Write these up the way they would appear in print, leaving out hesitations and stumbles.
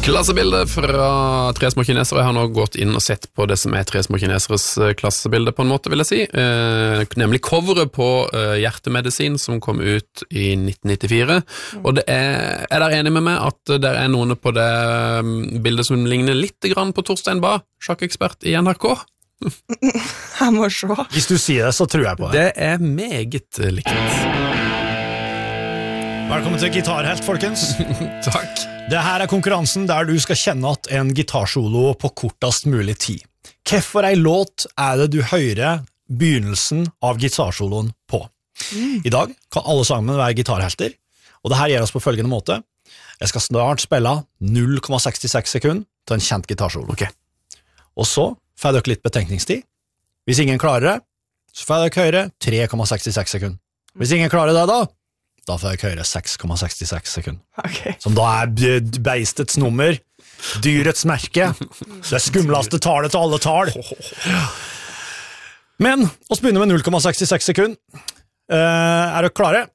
Klassebilde fra Tre små kinesere. Jeg har nå gått inn og sett på det som Tre små kineseres klassebilde på en måte, vil jeg si. Nemlig coveret på Hjertemedisin som kom ut i 1994. Og det er dere enig med meg at det er noen på det bildet som ligner litt grann på Torstein Bae, sjakkekspert i NRK? Jeg må se. Hvis du sier det, så tror jeg på det. Det er meget likt. Velkommen til Gitarhelt, folkens. Takk. Det her er konkurransen der du skal kjenne at en gitarsolo på kortest mulig tid. Hvorfor ei låt er det du hører begynnelsen av gitarsoloen på? I dag kan alle sammen være gitarhelter, og det her gjør oss på følgende måte. Jeg skal snart spille 0,66 sekund til en kjent gitarsolo. Ok. Og så får dere litt betenkningstid. Hvis ingen klarer det, så får dere høre 3,66 sekund. Hvis ingen klarer det da får jeg høre 6,66 sekunder. Okay. Som da er beistets nummer, dyrets merke, det skumlaste talet til alle tal. Men, oss begynner med 0,66 sekunder. Er dere klare?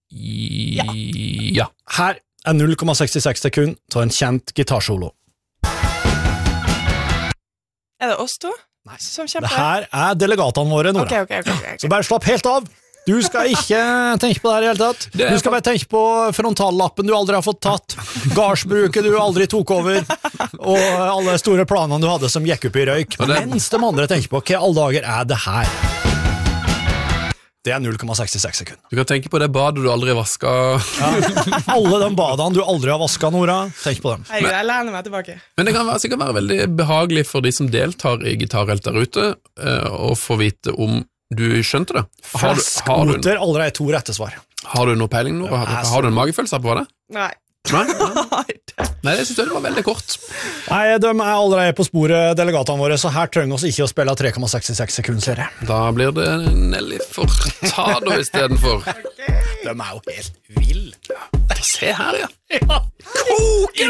Ja. Her er 0,66 sekunder til en kjent gitarsolo. Er det oss to? Nei, som kjemper? det her er delegatene våre, Nora. Ok. Så bare slapp helt av. Du skal ikke tenke på det her i hele tatt. Du skal bare tenke på frontallappen du aldri har fått tatt, gardsbruket du aldri tok over, og alle store planene du hadde som gikk opp i røyk. Mens de andre tenker på, hva alle dager er det her? Det er 0,66 sekunder. Du kan tenke på det badet du aldri vasket. Ja. Alle de badene du aldri har vasket, Nora, tenk på dem. Herregud, jeg lener meg tilbake. Men det kan sikkert være veldig behagelig for de som deltar i Gitarhelt der ute, å få vite om du skjønte det. Fleskoter, aldri er 2 rette svar. Har du noe peiling nå? Har du en magefølelse på det? Nei. Nei, det synes jeg det var veldig kort. Nei, de er allerede på sporet, delegatene våre, så her trenger oss ikke å spille 3,66 sekunder, ser jeg. Da blir det Nelly Furtado i stedet for. De er jo helt vill. Se her, ja. Koken